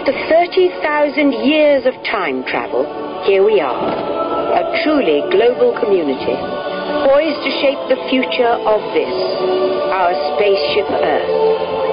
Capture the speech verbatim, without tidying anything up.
After thirty thousand years of time travel, here we are, a truly global community, poised to shape the future of this, our spaceship Earth.